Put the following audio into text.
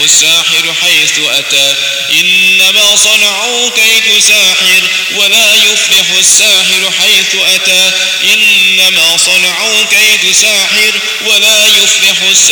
الساحر حيث أتى إنما صنعوا كيد ساحر ولا يفلح الساحر حيث أتى إنما صنعوا كيد ساحر ولا يفلح الساحر